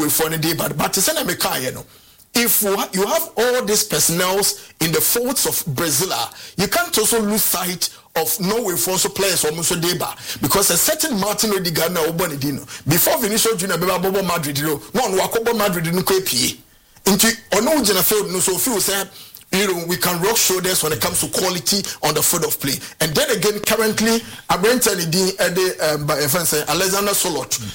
for the day, but to send a you know. If you have all these personnels in the forwards of Brazil, you can't also lose sight of Norway for also players almost deba because a certain Martin Odegaard now Bonidino before Vinicius Junior Bobo Madrid, no one Wakobo Madrid no KP into ono Jena field no so few say we can rock shoulders when it comes to quality on the field of play. And then again, currently, Alexander Solot.